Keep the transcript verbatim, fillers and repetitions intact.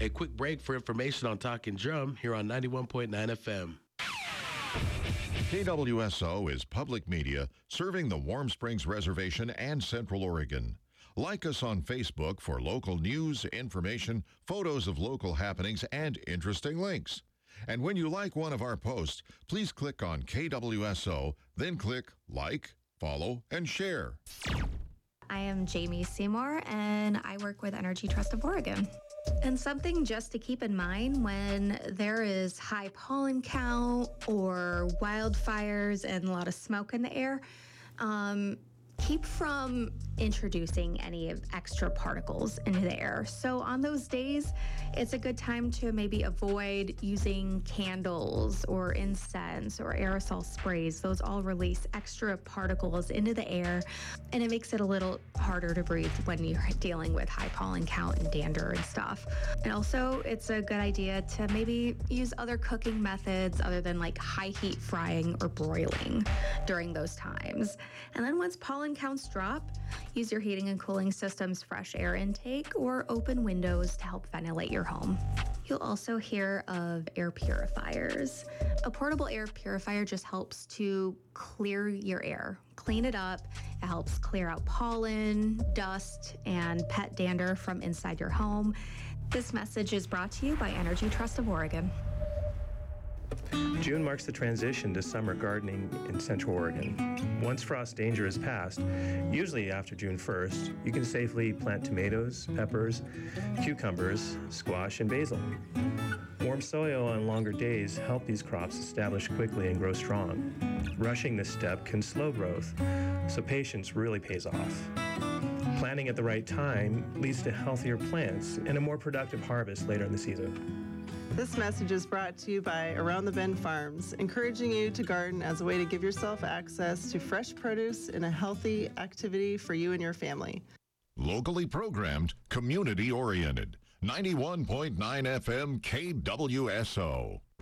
A quick break for information on Talking Drum here on ninety-one point nine F M. K W S O is public media serving the Warm Springs Reservation and Central Oregon. Like us on Facebook for local news, information, photos of local happenings, and interesting links. And when you like one of our posts, please click on K W S O, then click like, follow, and share. I am Jamie Seymour, and I work with Energy Trust of Oregon. And something just to keep in mind when there is high pollen count or wildfires and a lot of smoke in the air, um, keep from introducing any of extra particles into the air. So on those days, it's a good time to maybe avoid using candles or incense or aerosol sprays. Those all release extra particles into the air, and it makes it a little harder to breathe when you're dealing with high pollen count and dander and stuff. And also, it's a good idea to maybe use other cooking methods other than like high heat frying or broiling during those times. And then once pollen counts drop, use your heating and cooling system's fresh air intake or open windows to help ventilate your home. You'll also hear of air purifiers. A portable air purifier just helps to clear your air, clean it up. It helps clear out pollen, dust, and pet dander from inside your home. This message is brought to you by Energy Trust of Oregon. June marks the transition to summer gardening in Central Oregon. Once frost danger is past, usually after June first, you can safely plant tomatoes, peppers, cucumbers, squash, and basil. Warm soil on longer days help these crops establish quickly and grow strong. Rushing this step can slow growth, so patience really pays off. Planting at the right time leads to healthier plants and a more productive harvest later in the season. This message is brought to you by Around the Bend Farms, encouraging you to garden as a way to give yourself access to fresh produce and a healthy activity for you and your family. Locally programmed, community-oriented. ninety-one point nine F M K W S O.